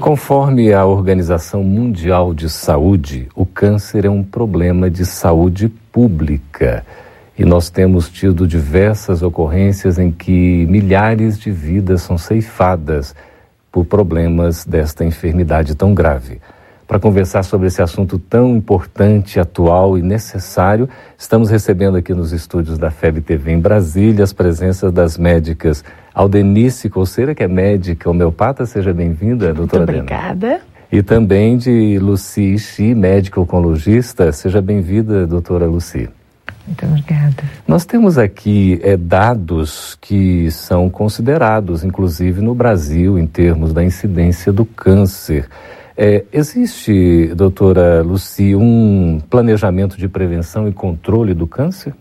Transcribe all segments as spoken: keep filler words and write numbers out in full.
Conforme a Organização Mundial de Saúde, o câncer é um problema de saúde pública. E nós temos tido diversas ocorrências em que milhares de vidas são ceifadas por problemas desta enfermidade tão grave. Para conversar sobre esse assunto tão importante, atual e necessário, estamos recebendo aqui nos estúdios da F E B T V em Brasília as presenças das médicas Aldenice Coceira, que é médica homeopata. Seja bem-vinda, doutora Adena. Muito obrigada. E também de Luci Ixi, médica oncologista. Seja bem-vinda, doutora Luci. Muito obrigada. Nós temos aqui é, dados que são considerados, inclusive no Brasil, em termos da incidência do câncer. É, existe, doutora Luci, um planejamento de prevenção e controle do câncer?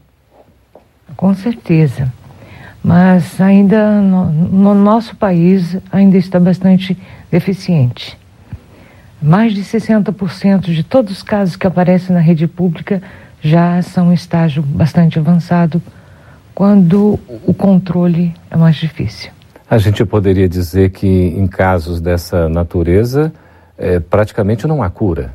Com certeza. Mas ainda no, no nosso país ainda está bastante deficiente. Mais de sessenta por cento de todos os casos que aparecem na rede pública já são em estágio bastante avançado, quando o controle é mais difícil. A gente poderia dizer que em casos dessa natureza, é, praticamente não há cura.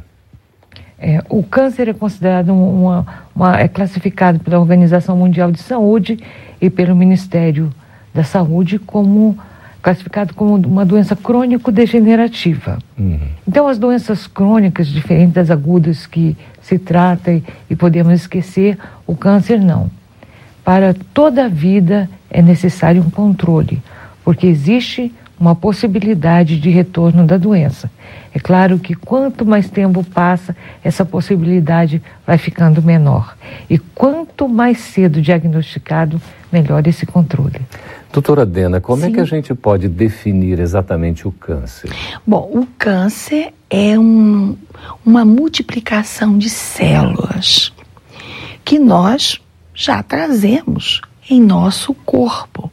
É, o câncer é considerado uma, uma, é classificado pela Organização Mundial de Saúde e pelo Ministério da Saúde como classificado como uma doença crônico-degenerativa. Uhum. Então, as doenças crônicas, diferentes das agudas que se trata e, e podemos esquecer, o câncer não. Para toda a vida é necessário um controle, porque existe uma possibilidade de retorno da doença. É claro que quanto mais tempo passa, essa possibilidade vai ficando menor. E quanto mais cedo diagnosticado, melhor esse controle. Doutora Adena, como Sim. é que a gente pode definir exatamente o câncer? Bom, o câncer é um, uma multiplicação de células que nós já trazemos em nosso corpo.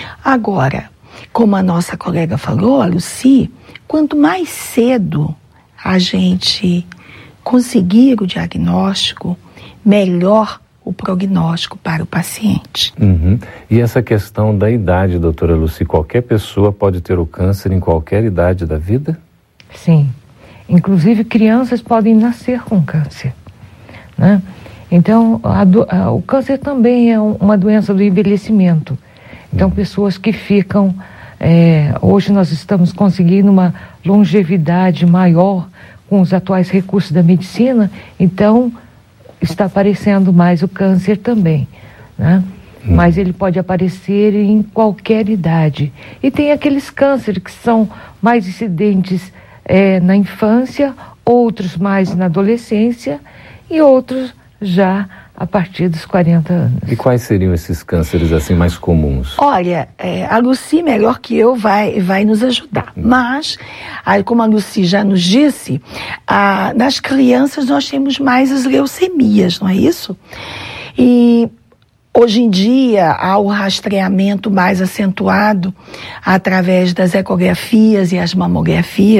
Agora, como a nossa colega falou, a Luci, quanto mais cedo a gente conseguir o diagnóstico, melhor o prognóstico para o paciente. Uhum. E essa questão da idade, doutora Luci, qualquer pessoa pode ter o câncer em qualquer idade da vida? Sim. Inclusive crianças podem nascer com câncer, né? Então, a do, a, o câncer também é um, uma doença do envelhecimento. Então, uhum. pessoas que ficam... É, hoje nós estamos conseguindo uma longevidade maior com os atuais recursos da medicina, então está aparecendo mais o câncer também, né? Hum. Mas ele pode aparecer em qualquer idade. E tem aqueles cânceres que são mais incidentes é, na infância, outros mais na adolescência e outros já a partir dos quarenta anos. E quais seriam esses cânceres assim mais comuns? Olha, é, a Luci, melhor que eu, vai, vai nos ajudar. Hum. Mas, aí, como a Luci já nos disse, a, nas crianças nós temos mais as leucemias, não é isso? E hoje em dia há o rastreamento mais acentuado através das ecografias e as mamografias.